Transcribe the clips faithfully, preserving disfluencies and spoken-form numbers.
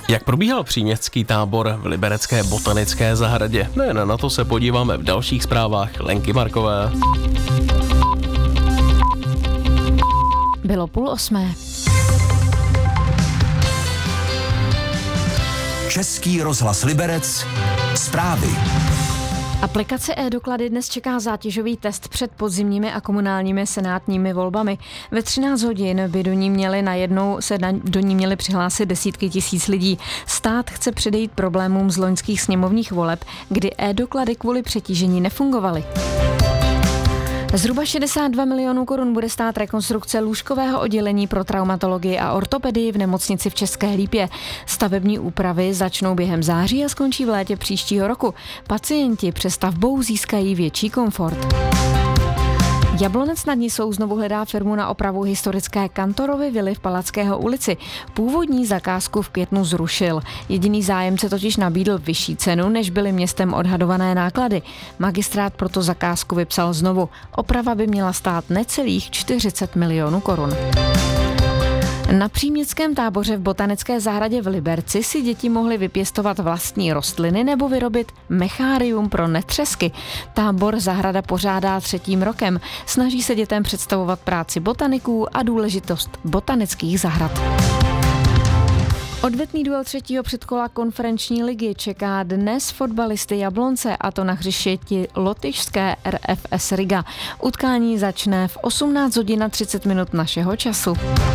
Jak probíhal příměstský tábor v liberecké botanické zahradě? Ne, na to se podíváme v dalších zprávách Lenky Markové. Bylo půl osmé. Český rozhlas Liberec. Zprávy. Aplikace e-doklady dnes čeká zátěžový test před podzimními a komunálními senátními volbami. Ve třináct hodin by do ní měli najednou se do ní měli přihlásit desítky tisíc lidí. Stát chce předejít problémům z loňských sněmovních voleb, kdy e-doklady kvůli přetížení nefungovaly. Zhruba šedesát dva milionů korun bude stát rekonstrukce lůžkového oddělení pro traumatologii a ortopedii v nemocnici v České Lípě. Stavební úpravy začnou během září a skončí v létě příštího roku. Pacienti přestavbou získají větší komfort. Jablonec nad Nisou znovu hledá firmu na opravu historické Kantorovy vily v Palackého ulici. Původní zakázku v květnu zrušil. Jediný zájemce totiž nabídl vyšší cenu, než byly městem odhadované náklady. Magistrát proto zakázku vypsal znovu. Oprava by měla stát necelých čtyřicet milionů korun. Na příměstském táboře v botanické zahradě v Liberci si děti mohly vypěstovat vlastní rostliny nebo vyrobit mechárium pro netřesky. Tábor zahrada pořádá třetím rokem. Snaží se dětem představovat práci botaniků a důležitost botanických zahrad. Odvetný duel třetího předkola konferenční ligy čeká dnes fotbalisty Jablonce, a to na hřišti lotyšské R F S Riga. Utkání začne v osmnáct hodin a třicet minut našeho času.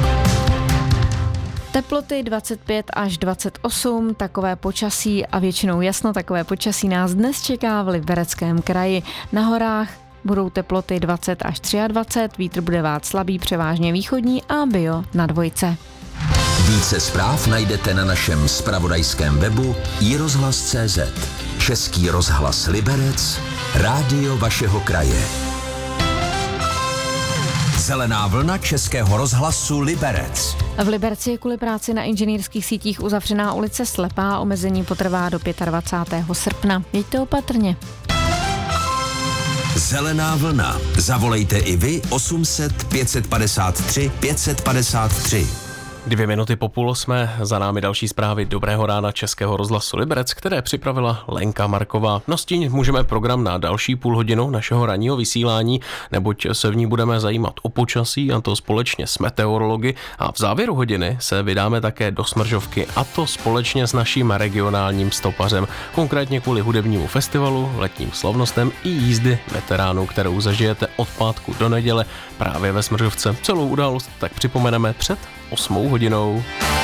Teploty dvacet pět až dvacet osm, takové počasí a většinou jasno, takové počasí nás dnes čeká v Libereckém kraji. Na horách budou teploty dvacet až dvacet tři, vítr bude vát slabý, převážně východní a bio na dvojce. Více zpráv najdete na našem zpravodajském webu i rozhlas tečka cé zet. Český rozhlas Liberec, rádio vašeho kraje. Zelená vlna Českého rozhlasu Liberec. V Liberci je kvůli práci na inženýrských sítích uzavřená ulice Slepá, omezení potrvá do dvacátého pátého srpna. Jeďte opatrně. Zelená vlna. Zavolejte i vy osm set pět padesát tři pět padesát tři. Dvě minuty po půl osmé, za námi další zprávy Dobrého rána Českého rozhlasu Liberec, které připravila Lenka Marková. Nastínit můžeme program na další půl hodinu našeho ranního vysílání, neboť se v ní budeme zajímat o počasí, a to společně s meteorology, a v závěru hodiny se vydáme také do Smržovky, a to společně s naším regionálním stopařem, konkrétně kvůli hudebnímu festivalu, letním slavnostem i jízdy veteránů, kterou zažijete od pátku do neděle právě ve Smržovce. Celou událost tak připomeneme před osmou hodinou.